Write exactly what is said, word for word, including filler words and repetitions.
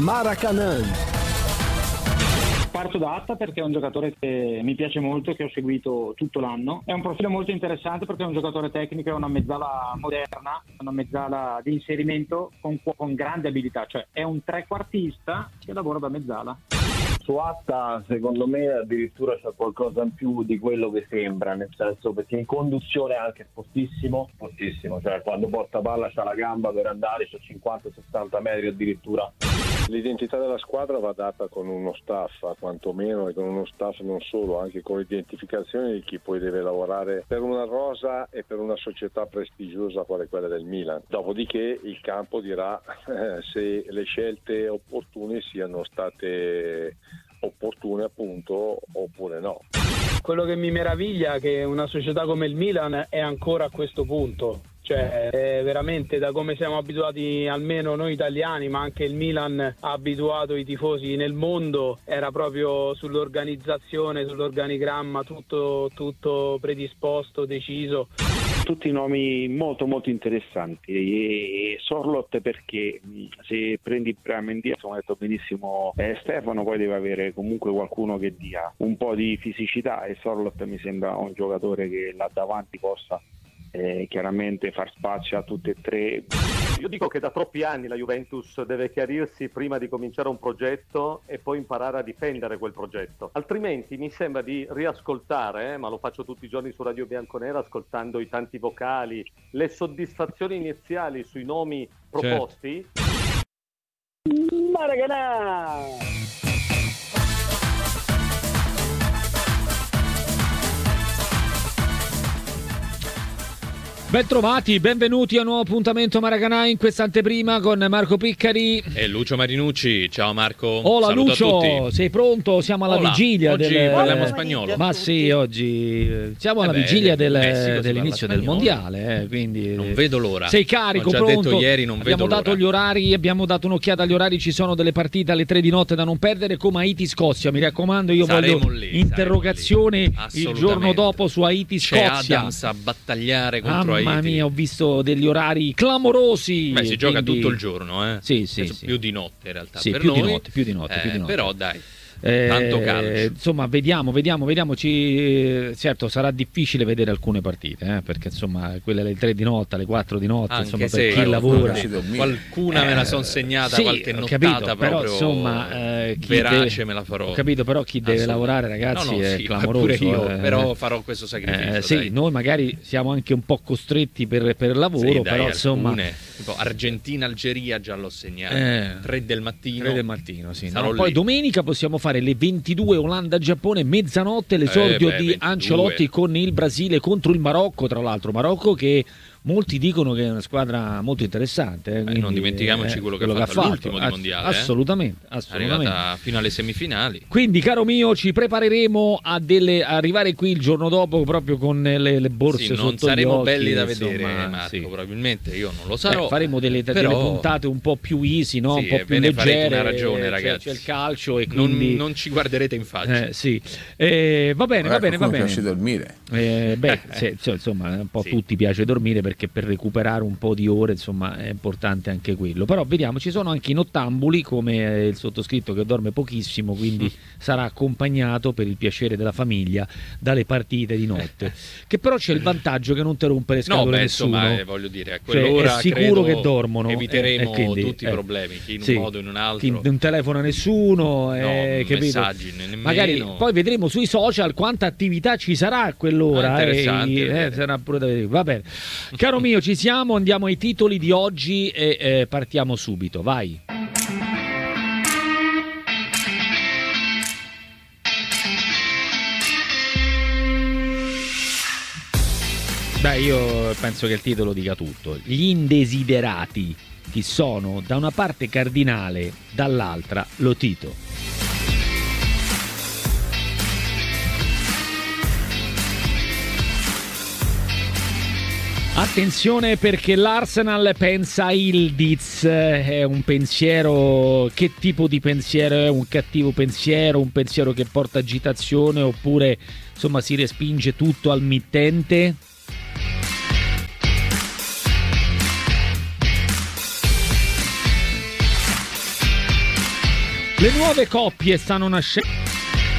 Maracanã. Parto da Atta perché è un giocatore che mi piace molto, che ho seguito tutto l'anno. È un profilo molto interessante perché è un giocatore tecnico, è una mezzala moderna, una mezzala di inserimento con, con grande abilità, cioè è un trequartista che lavora da mezzala. Su Atta secondo me addirittura c'è qualcosa in più di quello che sembra, nel senso, perché in conduzione è anche fortissimo, fortissimo, cioè quando porta palla c'ha la gamba per andare, c'ha cinquanta sessanta metri addirittura. L'identità della squadra va data con uno staff, quantomeno, e con uno staff non solo, anche con l'identificazione di chi poi deve lavorare per una rosa e per una società prestigiosa quale quella del Milan. Dopodiché il campo dirà eh, se le scelte opportune siano state opportune appunto oppure no. Quello che mi meraviglia è che una società come il Milan è ancora a questo punto. Cioè, è veramente, da come siamo abituati almeno noi italiani, ma anche il Milan ha abituato i tifosi nel mondo, era proprio sull'organizzazione, sull'organigramma, tutto, tutto predisposto, deciso. Tutti nomi molto molto interessanti, e Sorloth perché se prendi Bramendia, come ha detto benissimo eh, Stefano, poi deve avere comunque qualcuno che dia un po' di fisicità, e Sorloth mi sembra un giocatore che là davanti possa Eh, chiaramente far spazio a tutte e tre. Io dico che da troppi anni la Juventus deve chiarirsi prima di cominciare un progetto e poi imparare a difendere quel progetto, altrimenti mi sembra di riascoltare, eh, ma lo faccio tutti i giorni su Radio Bianconera, ascoltando i tanti vocali, le soddisfazioni iniziali sui nomi proposti. Certo. Maracanã! Ben trovati, benvenuti a un nuovo appuntamento Maracanã in questa anteprima con Marco Piccari e Lucio Marinucci. Ciao Marco. Hola Saluto Lucio, a tutti. sei pronto? Siamo alla Hola. vigilia oggi del... parliamo spagnolo. Ma sì, oggi siamo alla Eh beh, vigilia del, Messico dell'inizio del mondiale, eh, quindi non vedo l'ora. Sei carico, Ho già pronto? detto ieri, non abbiamo vedo dato l'ora. gli orari, abbiamo dato un'occhiata agli orari, ci sono delle partite alle tre di notte da non perdere, come Haiti-Scozia, mi raccomando, io Saremo voglio lì, interrogazione saremo lì. il giorno dopo su C'è Haiti-Scozia. Adams a battagliare contro Mamma Haiti. mia, ho visto degli orari clamorosi. Beh, si gioca quindi... tutto il giorno, eh? Sì, sì, Adesso sì. Più di notte in realtà. Sì, per più noi, di notte, più di notte, eh, più di notte. Però dai. Eh, Tanto calcio. Insomma, vediamo, vediamo, vediamo. Ci... Certo, sarà difficile vedere alcune partite, eh, perché insomma, quelle alle tre di notte, alle quattro di notte, Anche insomma, se per chi lavora. Qualcuna eh, me la son segnata, sì, qualche ho nottata capito, proprio però, insomma, eh, chi verace deve... me la farò. Ho capito, però chi deve lavorare, ragazzi, no, no, è sì, clamoroso. pure io, eh. però farò questo sacrificio. Eh, sì, dai. noi magari siamo anche un po' costretti per, per lavoro, Sì, dai, però insomma. Alcune, tipo Argentina, Algeria già l'ho segnato. Eh, tre del mattino. tre del mattino, sì. Sarò No, poi lì. domenica possiamo fare le ventidue Olanda-Giappone, mezzanotte l'esordio Eh, beh, di ventidue. Ancelotti con il Brasile contro il Marocco, tra l'altro Marocco che molti dicono che è una squadra molto interessante. Eh, Beh, non dimentichiamoci quello che ha fatto all'ultimo di Ass- mondiale. Assolutamente, eh. assolutamente. Arrivata fino alle semifinali. Quindi, caro mio, ci prepareremo a delle, a arrivare qui il giorno dopo proprio con le, le borse Sì, sotto non gli saremo occhi, belli da insomma, vedere, Marco, sì. probabilmente io non lo sarò. Eh, faremo delle, però... delle puntate un po' più easy, no? Sì, un po' e più ve ne farete leggere. una ragione, c'è- ragazzi. C'è il calcio e Non, quindi non ci guarderete in faccia. Eh, sì. Eh, va bene, va bene, va bene. piace dormire. Eh, beh, se- se- insomma, un po' Sì. tutti piace dormire perché per recuperare un po' di ore, insomma, è importante anche quello. Però vediamo, ci sono anche i nottambuli, come il sottoscritto che dorme pochissimo, quindi sarà accompagnato per il piacere della famiglia dalle partite di notte. Che però c'è il vantaggio che non ti rompe le No, scatole beh, nessuno. insomma, eh, voglio dire, a Cioè, quell'ora è sicuro credo che dormono. eviteremo eh, e quindi, tutti i eh, problemi, chi in un sì, modo o in un altro. chi non telefona nessuno, No, eh, capito? messaggi nemmeno. Magari poi vedremo sui social quanta attività ci sarà a quell'ora. Ah, eh, interessante, eh, vedere. sarà pure da vedere. Va bene, caro mio, ci siamo, andiamo ai titoli di oggi e eh, partiamo subito. Vai. Beh, io penso che il titolo dica tutto. Gli indesiderati. Chi sono? Da una parte Cardinale, dall'altra Lotito. Attenzione perché l'Arsenal pensa a Ildiz, è un pensiero, che tipo di pensiero è? Un cattivo pensiero, un pensiero che porta agitazione oppure insomma si respinge tutto al mittente? Le nuove coppie stanno nascendo.